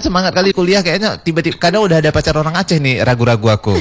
semangat kali kuliah kayaknya tiba-tiba kadang udah ada pacar orang Aceh nih, ragu-ragu aku.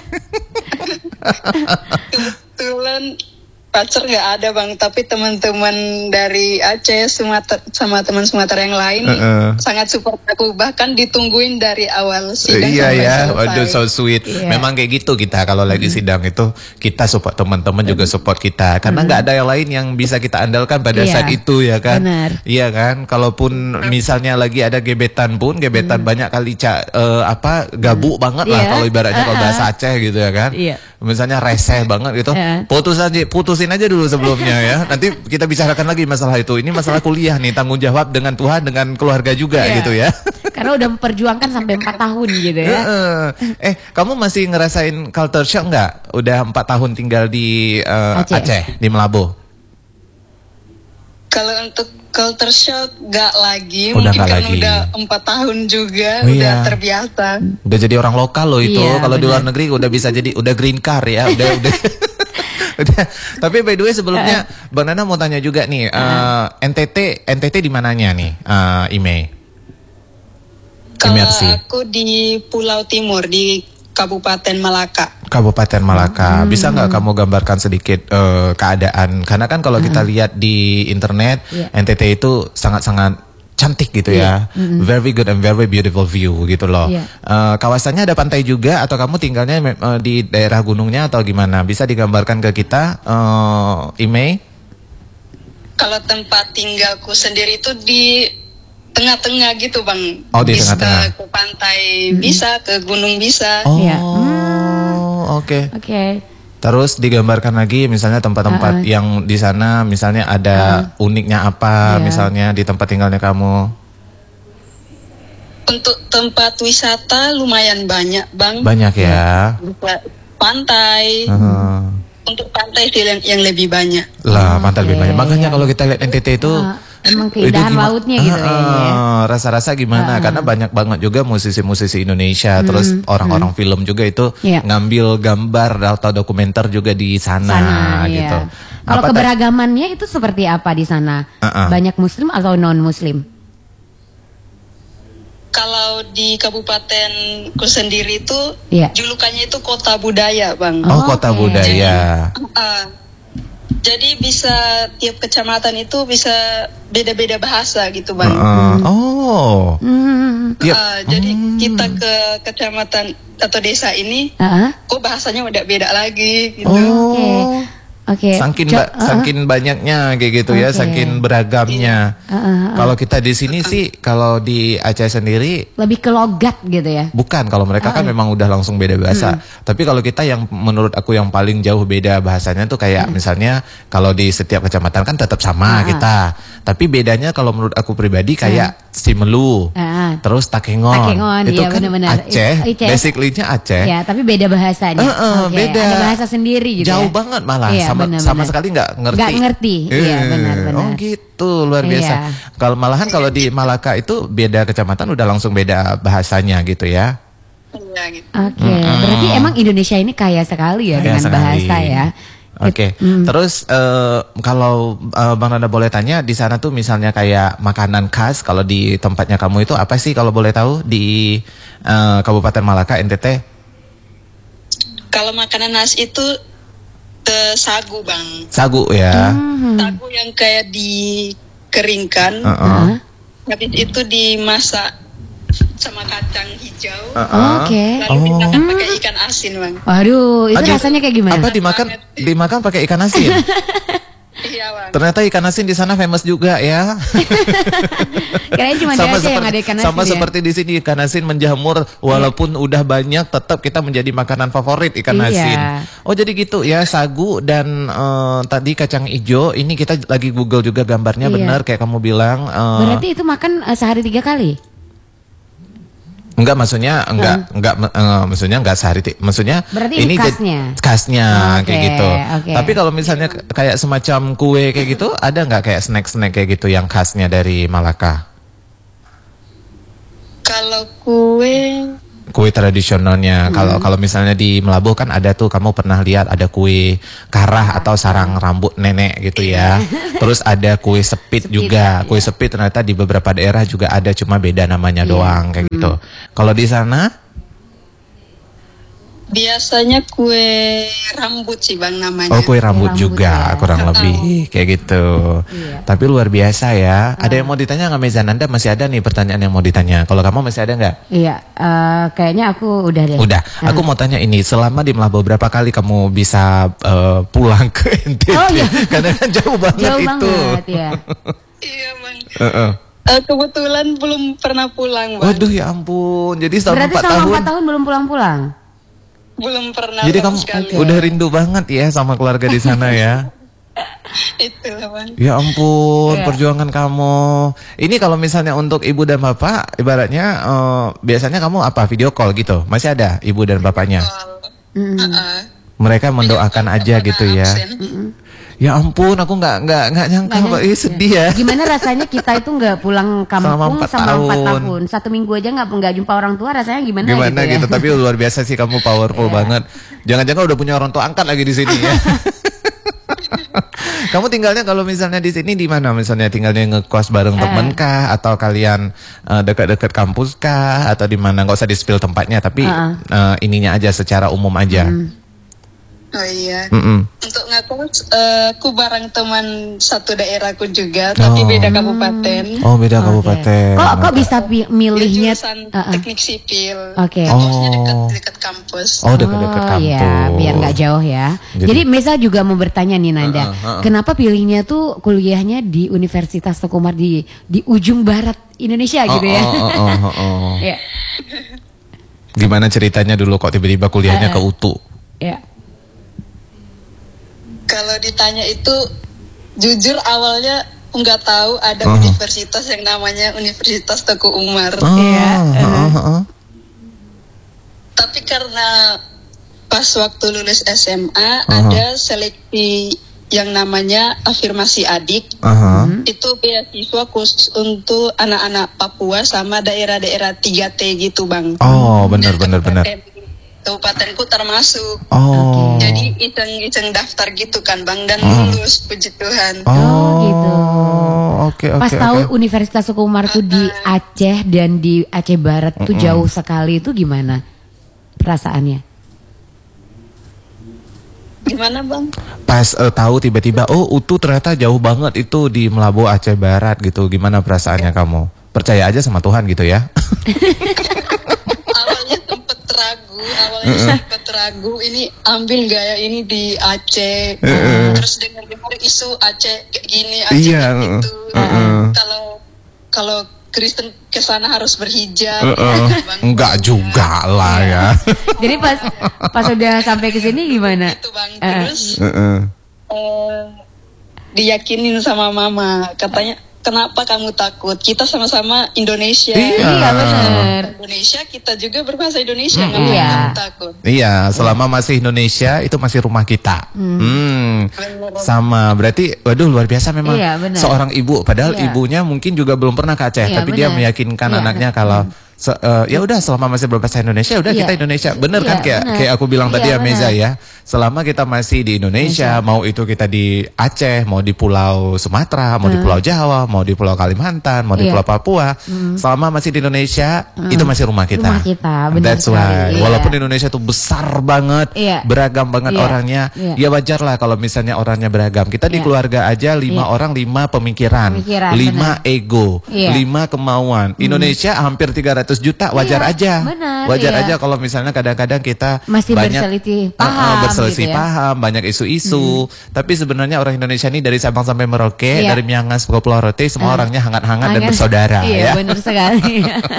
Kebetulan pacar nggak ada bang, tapi teman-teman dari Aceh sama teman Sumatera yang lain sangat support aku, bahkan ditungguin dari awal sidang iya sampai ya, selesai. waduh so sweet. Memang kayak gitu kita kalau lagi sidang itu kita support teman-teman juga support kita karena nggak ada yang lain yang bisa kita andalkan pada saat itu ya kan. Benar. Iya kan, kalaupun misalnya lagi ada gebetan pun gebetan banyak kali gabuk banget lah kalau ibaratnya kalau bahasa Aceh gitu ya kan. Misalnya reseh banget gitu, putusin aja dulu sebelumnya ya. Nanti kita bicarakan lagi masalah itu. Ini masalah kuliah nih, tanggung jawab dengan Tuhan, dengan keluarga juga gitu ya. Karena udah memperjuangkan sampai 4 tahun gitu ya. Kamu masih ngerasain culture shock nggak? Udah 4 tahun tinggal di Aceh, di Melambo. Kalau untuk culture shock nggak lagi, Udah mungkin nggak karena lagi. udah 4 tahun juga, Oh, udah iya. terbiasa. Udah jadi orang lokal loh itu. Iya, Kalau di benar. luar negeri udah bisa jadi udah green card ya. Udah. Udah. Tapi by the way sebelumnya Bang Nana mau tanya juga nih, NTT di mananya nih, Ime? Kalau Imersi. aku di Pulau Timur, di Kabupaten Malaka. Kabupaten Malaka. Bisa nggak kamu gambarkan sedikit keadaan? Karena kan kalau kita lihat di internet, NTT itu sangat-sangat cantik gitu ya. Very good and very beautiful view gitu loh. Kawasannya ada pantai juga atau kamu tinggalnya di daerah gunungnya atau gimana? Bisa digambarkan ke kita, Ime? Kalau tempat tinggalku sendiri itu di tengah-tengah gitu bang. Oh, di Bisa tengah-tengah. ke pantai bisa, ke gunung bisa. Oh, Iya. oke. Oke. Terus digambarkan lagi misalnya tempat-tempat yang di sana misalnya ada uniknya apa misalnya di tempat tinggalnya kamu. Untuk tempat wisata lumayan banyak bang. Banyak ya. Bisa pantai. Untuk pantai sih yang lebih banyak. Lah, pantai lebih banyak. Makanya kalau kita lihat NTT itu emang keindahan lautnya gitu kayaknya ya. Rasa-rasa gimana? Karena banyak banget juga musisi-musisi Indonesia, terus orang-orang film juga itu ngambil gambar atau dokumenter juga di sana gitu. Kalau keberagamannya itu seperti apa di sana? Banyak Muslim atau non Muslim? Kalau di kabupatenku sendiri itu julukannya itu kota budaya bang. Oh, kota budaya. Jadi bisa tiap kecamatan itu bisa beda-beda bahasa gitu bang. Jadi kita ke kecamatan atau desa ini, kok bahasanya udah beda lagi gitu. Oke. Saking banyaknya kayak gitu ya, saking beragamnya. Kalau kita di sini sih, kalau di Aceh sendiri lebih ke logat gitu ya. Bukan, kalau mereka kan memang udah langsung beda bahasa. Tapi kalau kita yang menurut aku yang paling jauh beda bahasanya tuh kayak misalnya kalau di setiap kecamatan kan tetap sama kita. Tapi bedanya kalau menurut aku pribadi kayak Simelu, terus Takengon. Itu kan benar-benar. Aceh, basically-nya Aceh. Ya, tapi beda bahasanya. Beda. Ada bahasa sendiri gitu. Jauh ya? banget malah. Benar-benar. Sama sekali nggak ngerti. Nggak ngerti, iya benar-benar. Oh gitu, luar biasa. Kalau malahan kalau di Malaka itu beda kecamatan udah langsung beda bahasanya gitu ya. Iya gitu. Oke, berarti emang Indonesia ini kaya sekali ya dengan bahasa ya. Oke. Terus kalau Bang Nanda boleh tanya di sana tuh misalnya kayak makanan khas kalau di tempatnya kamu itu apa sih kalau boleh tahu di Kabupaten Malaka NTT? Kalau makanan khas itu sagu bang. Sagu ya. Sagu yang kayak dikeringkan, habis itu dimasak sama kacang hijau. Lalu dimakan pakai ikan asin bang. Waduh, itu rasanya kayak gimana? Apa dimakan pakai ikan asin? Iya bang. Ternyata ikan asin di sana famous juga ya. Kayaknya cuma dia aja yang ada ikan asin. Sama seperti di sini ikan asin menjamur walaupun udah banyak tetap kita menjadi makanan favorit ikan asin. Oh jadi gitu ya, sagu dan tadi kacang hijau. Ini kita lagi Google juga gambarnya benar kayak kamu bilang. Berarti itu makan sehari 3 kali? Enggak, maksudnya maksudnya enggak sehari. Maksudnya berarti ini khasnya kayak gitu. Tapi kalau misalnya kayak semacam kue kayak gitu, ada nggak kayak snack-snack kayak gitu yang khasnya dari Malaka? Kalau kue kue tradisionalnya. Kalau misalnya di Melabuh kan ada tuh, kamu pernah lihat ada kue karah atau sarang rambut nenek gitu ya. Terus ada kue sepit juga. Kue sepit ternyata di beberapa daerah juga ada, cuma beda namanya doang kayak gitu. Kalau di sana biasanya kue rambut sih Bang namanya. Oh, kue rambut juga ya, kurang lebih kayak gitu. Tapi luar biasa ya. Ada yang mau ditanya nggak, Meza? Nanda masih ada nih pertanyaan yang mau ditanya. Kalau kamu masih ada nggak? Iya, kayaknya aku udah deh. Udah. Aku mau tanya ini, selama di Melabuh berapa kali kamu bisa pulang ke NTT? Oh, iya. Karena kan jauh banget jauh itu. Banget, ya. Iya Bang. Kebetulan belum pernah pulang Bang. Waduh ya ampun. Jadi selama Berarti 4 tahun. Selama 4 tahun belum pulang-pulang? Belum pernah. Jadi kamu udah rindu banget ya sama keluarga di sana ya? Itulah Bang. Ya ampun, perjuangan kamu. Ini kalau misalnya untuk ibu dan bapak, ibaratnya biasanya kamu apa, video call gitu? Masih ada ibu dan bapaknya? Mereka mendoakan aja gitu ya? Ya ampun, aku nggak nyangka, sedih ya. Gimana rasanya kita itu nggak pulang kampung selama 4 tahun. 1 minggu aja nggak jumpa orang tua, rasanya gimana gitu, Tapi luar biasa sih, kamu powerful banget. Jangan-jangan udah punya orang tua angkat lagi di sini ya. Kamu tinggalnya kalau misalnya di sini di mana? Misalnya tinggalnya ngekos bareng temen kah, atau kalian dekat-dekat kampus kah, atau di mana? Nggak usah di-spill tempatnya, tapi ininya aja secara umum aja. Oh iya. Untuk ngekos, aku bareng teman satu daerahku juga, tapi beda kabupaten. Oh, beda kabupaten. Kok bisa milihnya teknik sipil? Oke. Dekat kampus. Oh, dekat-dekat kampus. Iya, biar nggak jauh ya. Jadi Meza juga mau bertanya nih Nanda, kenapa pilihnya tuh kuliahnya di Universitas Teguh Umar di ujung barat Indonesia gitu ya? Ya. Gimana ceritanya dulu kok tiba-tiba kuliahnya ke UTU? Ya. Kalau ditanya itu, jujur awalnya nggak tahu ada universitas yang namanya Universitas Teguh Umar. Tapi karena pas waktu lulus SMA ada seleksi yang namanya afirmasi adik. Itu beasiswa khusus untuk anak-anak Papua sama daerah-daerah 3T gitu Bang. Oh, benar. Kabupatenku termasuk. Jadi iseng-iseng daftar gitu kan Bang, dan lulus, puji Tuhan. Gitu. Pas tahu Universitas Teguh Umar tuh di Aceh dan di Aceh Barat tuh jauh sekali, itu gimana perasaannya? Gimana Bang? Pas tahu tiba-tiba UTU ternyata jauh banget itu di Melabuh Aceh Barat gitu. Gimana perasaannya kamu? Percaya aja sama Tuhan gitu ya? Awalnya sempat ragu, ini ambil gaya ini di Aceh, terus dengar isu Aceh kayak gini, Aceh kayak gitu. Kalau Kristen kesana harus berhijab. Enggak juga lah ya. Jadi pas udah sampai ke sini gimana? Itu Bang, terus diyakinin sama mama, katanya, kenapa kamu takut? Kita sama-sama Indonesia. Iya benar. Indonesia, kita juga berbahasa Indonesia. Kamu takut? Iya, selama masih Indonesia itu masih rumah kita. Sama, berarti waduh luar biasa memang. Seorang ibu, padahal ibunya mungkin juga belum pernah ke Aceh, tapi dia meyakinkan anaknya kalau ya udah selama masih berbahasa Indonesia udah kita Indonesia. Bener kan kayak aku bilang tadi ya Meza ya. Selama kita masih di Indonesia, mau itu kita di Aceh, mau di Pulau Sumatera, mau di Pulau Jawa, mau di Pulau Kalimantan, mau di Pulau Papua, selama masih di Indonesia itu masih rumah kita. Rumah kita, benar. That's why. Walaupun Indonesia tuh besar banget, beragam banget orangnya, ya wajar lah kalau misalnya orangnya beragam. Kita di keluarga aja 5 orang 5 pemikiran, 5 ego, 5 kemauan. Indonesia hampir 300 juta, wajar aja. Wajar aja kalau misalnya kadang-kadang kita masih banyak berselisih paham, banyak isu-isu. Tapi sebenarnya orang Indonesia ini dari Sabang sampai Merauke, dari Miangas ke Pulau Rote, semua orangnya hangat-hangat dan bersaudara. Iya, benar sekali.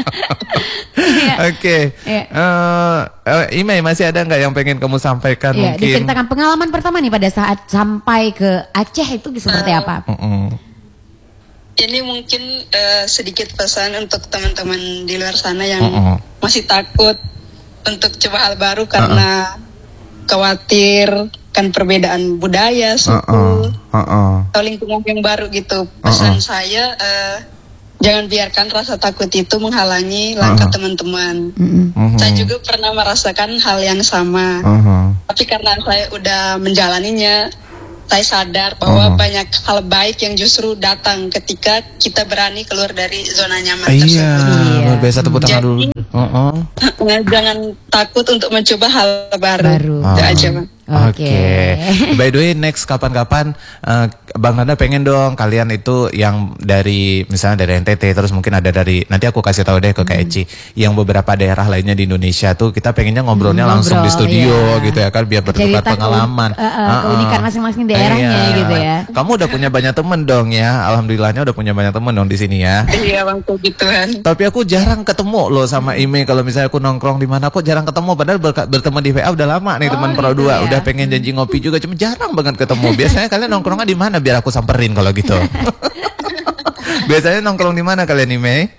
Oke. Imei, masih ada nggak yang pengen kamu sampaikan mungkin? Diceritakan pengalaman pertama nih pada saat sampai ke Aceh itu seperti apa? Ini mungkin sedikit pesan untuk teman-teman di luar sana yang masih takut untuk coba hal baru karena khawatir kan perbedaan budaya, suku, atau lingkungan yang baru gitu. Pesan saya, jangan biarkan rasa takut itu menghalangi langkah teman-teman. Saya juga pernah merasakan hal yang sama. Tapi karena saya udah menjalaninya, saya sadar bahwa banyak hal baik yang justru datang ketika kita berani keluar dari zona nyaman tersebut. Luar biasa, tepuk tangan dulu. Jangan takut untuk mencoba hal baru. Itu aja, Bang. Oke. By the way, next kapan-kapan Bang Nanda pengen dong kalian itu yang dari misalnya dari NTT, terus mungkin ada dari, nanti aku kasih tahu deh ke Kak Eci, yang beberapa daerah lainnya di Indonesia tuh kita pengennya ngobrolnya langsung di studio gitu ya kan, biar bertukar pengalaman. Keunikan masing-masing daerahnya gitu ya. Kamu udah punya banyak temen dong ya, alhamdulillahnya udah punya banyak temen dong di sini ya. Iya Bang, begituan. Tapi aku jarang ketemu loh sama Ime, kalau misalnya aku nongkrong di mana aku jarang ketemu, padahal berteman di VA udah lama nih, teman Pro 2 udah pengen janji ngopi juga, cuma jarang banget ketemu. Biasanya kalian nongkrongnya di mana biar aku samperin kalau gitu. Biasanya nongkrong di mana kalian, Ime?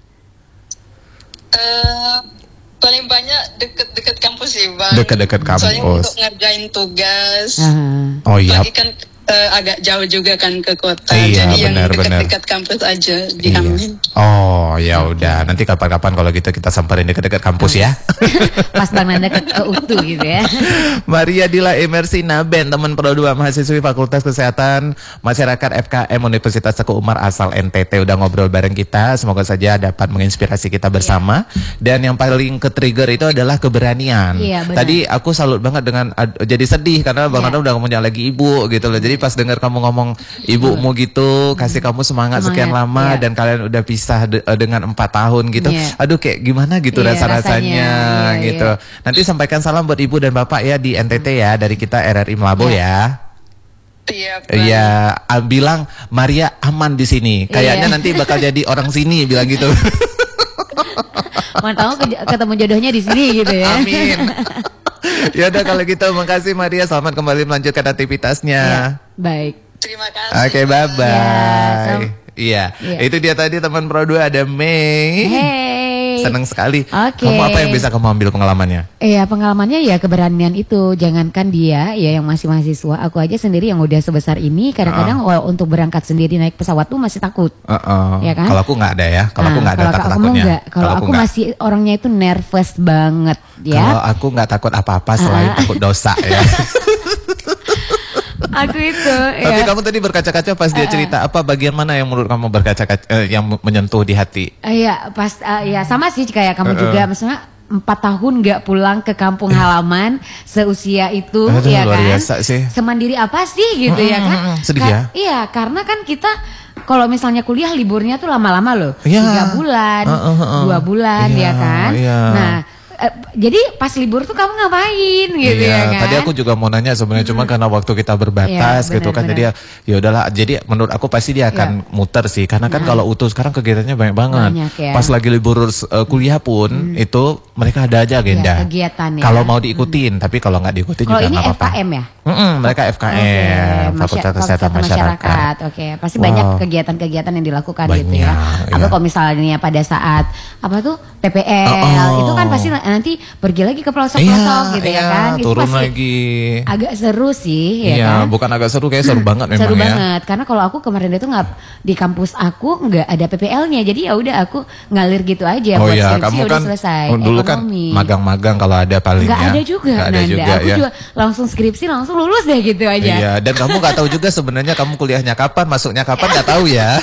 Paling banyak deket-deket kampus sih, Bang. Deket-deket kampus. Soalnya untuk ngerjain tugas. Oh iya. Lagi kan agak jauh juga kan ke kota. Iya, jadi benar, yang dekat-dekat kampus aja diambil. Oh ya udah, nanti kapan-kapan kalau gitu kita samperin dekat-dekat kampus ya. Pas Bang Nanda ke UTU gitu ya. Maria Dila Emersi Naben, teman Pro 2 mahasiswi Fakultas Kesehatan Masyarakat FKM Universitas Teguh Umar asal NTT, udah ngobrol bareng kita. Semoga saja dapat menginspirasi kita bersama. Dan yang paling ke-trigger itu adalah keberanian. Tadi aku salut banget dengan jadi sedih karena Bang Nanda udah punya lagi ibu gitu loh. Jadi pas dengar kamu ngomong ibumu gitu, kasih kamu semangat sekian lama, dan kalian udah pisah dengan 4 tahun gitu. Aduh, kayak gimana gitu rasanya gitu. Nanti sampaikan salam buat ibu dan bapak ya di NTT ya, dari kita RRI Melabo ya. Iya, bilang Maria aman di sini. Kayaknya nanti bakal jadi orang sini, bilang gitu. Mantap, ketemu jodohnya di sini gitu ya. Amin. Ya udah kalau gitu, makasih Maria, selamat kembali melanjutkan aktivitasnya. Baik. Terima kasih. Oke, bye-bye. Iya, itu dia tadi teman Pro 2 ada Mei. Seneng sekali. Kamu apa yang bisa kamu ambil pengalamannya? Iya, pengalamannya ya keberanian itu. Jangankan dia ya yang masih mahasiswa, aku aja sendiri yang udah sebesar ini kadang-kadang untuk berangkat sendiri naik pesawat tuh masih takut. Ya kan? Kalau aku nggak ada ya. Kalau aku nggak ada takut-takutnya. Kalau aku masih orangnya itu nervous banget ya. Kalau aku nggak takut apa-apa selain takut dosa ya. Aku itu. Tapi kamu tadi berkaca-kaca pas dia cerita, apa bagian mana yang menurut kamu berkaca-kaca yang menyentuh di hati? Iya, pas ya sama sih kayak kamu juga, maksudnya 4 tahun nggak pulang ke kampung halaman seusia itu. Ya luar kan? Biasa sih. Semandiri apa sih gitu ya kan? Sedih ya? Iya, karena kan kita kalau misalnya kuliah liburnya tuh lama-lama loh, 3 bulan, 2 bulan ya kan. Nah, jadi pas libur tuh kamu ngapain gitu ya kan? Tadi aku juga mau nanya sebenarnya, cuma karena waktu kita berbatas gitu kan, jadi ya udahlah. Jadi menurut aku pasti dia akan muter sih, karena kan kalau utuh sekarang kegiatannya banyak banget. Pas lagi libur kuliah pun itu mereka ada aja agenda. Kegiatan ya. Kalau mau diikutin, tapi kalau nggak diikutin juga nggak apa-apa. FKM ya? Mereka FKM, Fakultas Kesehatan Masyarakat. Pasti banyak kegiatan-kegiatan yang dilakukan gitu ya. Atau kalau misalnya pada saat apa tuh PPL itu kan pasti nanti pergi lagi ke pelosok-pelosok gitu ya kan. Turun lagi. Agak seru sih ya kan. Bukan agak seru, kayak seru banget memang. Seru banget karena kalau aku kemarin itu nggak di kampus aku nggak ada PPL-nya, jadi ya udah aku ngalir gitu aja buat skripsi kamu udah kan selesai. Dulu ekonomi. Kan magang-magang kalau ada paling nggak ada juga, aku juga langsung skripsi langsung lulus deh gitu aja. Iya, dan kamu nggak tahu juga sebenarnya kamu kuliahnya kapan, masuknya kapan, nggak tahu ya.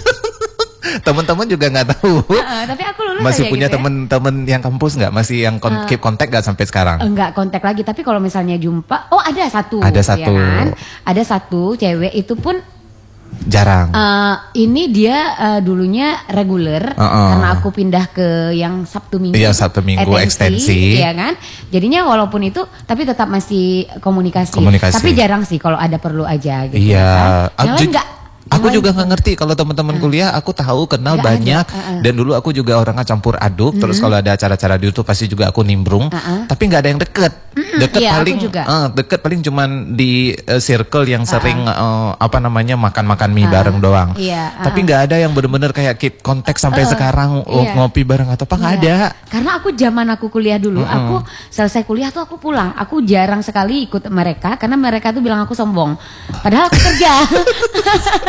Teman-teman juga nggak tahu. Tapi aku lulus masih aja punya gitu temen-temen yang kampus nggak? Masih yang keep kontak nggak sampai sekarang? Enggak kontak lagi. Tapi kalau misalnya jumpa, ada satu. Ada satu. Ya kan? Ada satu cewek itu pun jarang. Ini dia dulunya reguler karena aku pindah ke yang Sabtu Minggu. Iya, Sabtu Minggu ekstensi. Iya kan? Jadinya walaupun itu tapi tetap masih komunikasi. Tapi jarang sih kalau ada perlu aja gitu. Iya. Kan? Yang lain enggak. Aku juga nggak ngerti kalau teman-teman kuliah, aku tahu kenal banyak dan dulu aku juga orangnya campur aduk. Terus kalau ada acara-acara di YouTube pasti juga aku nimbrung, tapi nggak ada yang deket. Paling deket paling cuman di circle yang sering makan-makan mie bareng doang. Tapi nggak ada yang bener-bener kayak keep kontak sampai sekarang ngopi bareng atau apa, nggak ada. Karena aku zaman aku kuliah dulu, aku selesai kuliah tuh aku pulang. Aku jarang sekali ikut mereka karena mereka tuh bilang aku sombong. Padahal aku kerja.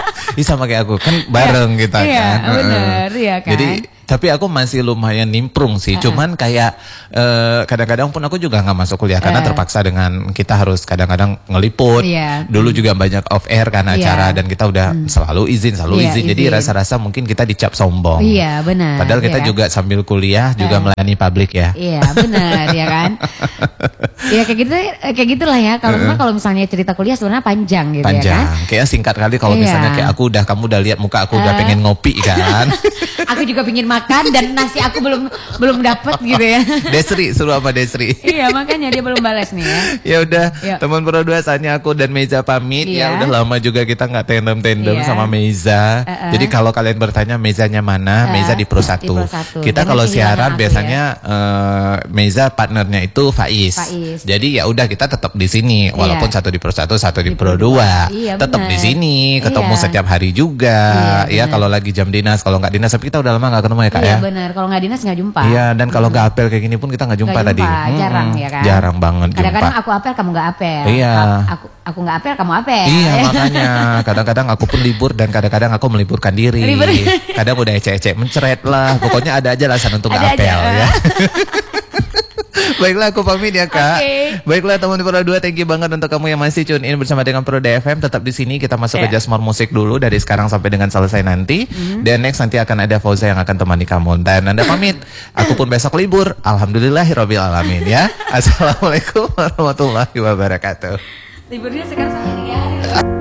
Sama kayak aku kan bareng kita kan. Bener, ya kan. Jadi tapi aku masih lumayan nimprung sih. Cuman kayak kadang-kadang pun aku juga nggak masuk kuliah karena terpaksa dengan kita harus kadang-kadang ngeliput. Dulu juga banyak off air karena acara dan kita udah selalu izin. Jadi rasa-rasa mungkin kita dicap sombong. Iya benar. Padahal kita juga sambil kuliah juga melayani publik ya. Iya benar ya kan. Ya kayak gitulah ya. Kalau misalnya cerita kuliah sebenarnya panjang gitu ya kan. Kayak singkat kali kalau misalnya kayak kamu udah lihat muka aku udah pengen ngopi kan. Aku juga pengen makan dan nasi aku belum dapet gitu ya. Desri, suruh apa Desri? Iya makanya dia belum balas nih ya. Ya udah, teman berdua saatnya aku dan Meiza pamit. Ya udah lama juga kita nggak tandem sama Meiza. Jadi kalau kalian bertanya Meizanya mana, Meiza di Pro 1. Kita kalau siaran biasanya Meiza partnernya itu Faiz. Jadi ya udah kita tetap di sini walaupun satu di Pro 1, satu di Pro 2. Tetap di sini, ketemu setiap hari juga. Ya kalau lagi jam dinas, kalau nggak dinas, tapi kita udah lama nggak ketemu ya Kak ya. Iya benar, kalau nggak dinas nggak jumpa. Iya dan kalau nggak apel kayak gini pun kita nggak jumpa tadi. Jarang ya kan. Jarang banget jumpa. Kadang-kadang aku apel kamu nggak apel. Iya. Aku nggak apel kamu apel. Iya makanya kadang-kadang aku pun libur dan kadang-kadang aku meliburkan diri. Kadang udah ecek-ecek mencret lah. Pokoknya ada aja alasan untuk nggak apel ya. Baiklah aku pamit ya Kak. Baiklah teman Pro 2, thank you banget untuk kamu yang masih tune in bersama dengan Pro DFM. Tetap di sini, kita masuk ke Just More Musik dulu dari sekarang sampai dengan selesai nanti. Dan next nanti akan ada Fauza yang akan temani kamu. Dan Anda pamit, aku pun besok libur. Alhamdulillahirabbil alamin ya. Assalamualaikum warahmatullahi wabarakatuh. Liburnya sekarang sampai 3 hari.